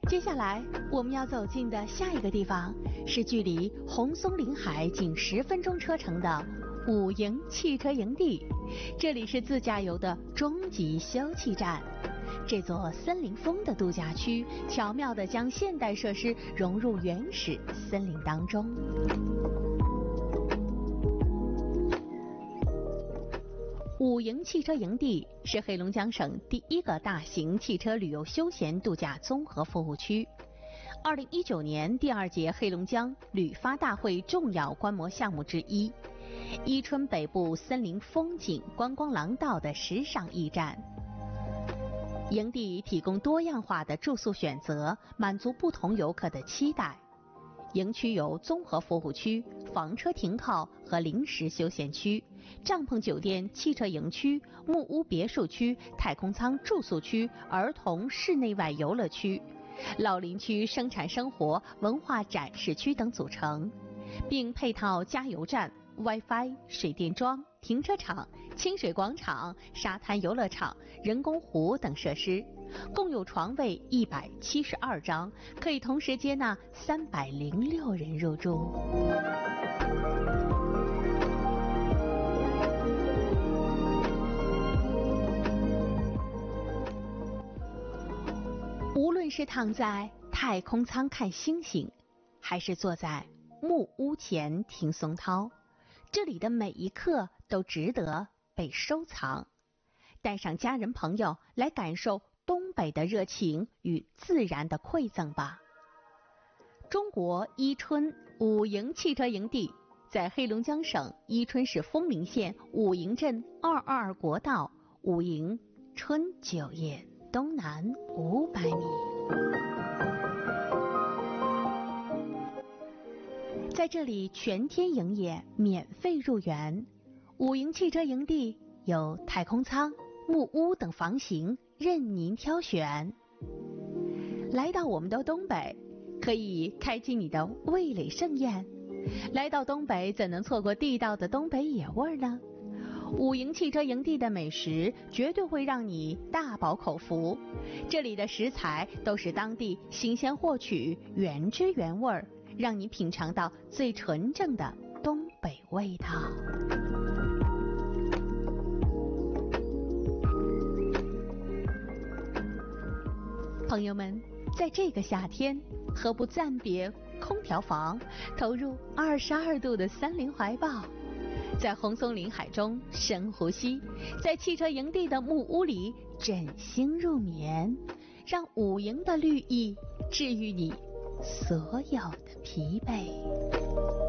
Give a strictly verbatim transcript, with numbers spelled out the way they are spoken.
接下来我们要走进的下一个地方是距离红松林海仅十分钟车程的五营汽车营地，这里是自驾游的终极休憩站。这座森林风的度假区，巧妙地将现代设施融入原始森林当中。五营汽车营地是黑龙江省第一个大型汽车旅游休闲度假综合服务区。二零一九年第二届黑龙江旅发大会重要观摩项目之一，伊春北部森林风景观光廊道的时尚驿站。营地提供多样化的住宿选择，满足不同游客的期待。营区有综合服务区、房车停靠和临时休闲区、帐篷酒店、汽车营区、木屋别墅区、太空舱住宿区、儿童室内外游乐区、老林区生产生活文化展示区等组成，并配套加油站、WiFi、水电桩、停车场、清水广场、沙滩游乐场、人工湖等设施，共有床位一百七十二张，可以同时接纳三百零六人入住。无论是躺在太空舱看星星，还是坐在木屋前听松涛，这里的每一刻都值得被收藏。带上家人朋友来感受东北的热情与自然的馈赠吧。中国伊春五营汽车营地在黑龙江省伊春市枫林县五营镇二二二国道五营春酒业东南五百米。在这里全天营业，免费入园。五营汽车营地有太空舱、木屋等房型，任您挑选。来到我们的东北，可以开启你的味蕾盛宴。来到东北，怎能错过地道的东北野味呢？五营汽车营地的美食绝对会让你大饱口福，这里的食材都是当地新鲜获取，原汁原味，让你品尝到最纯正的东北味道。朋友们，在这个夏天，何不暂别空调房，投入二十二度的森林怀抱，在红松林海中深呼吸，在汽车营地的木屋里枕心入眠，让五营的绿意治愈你所有的疲惫。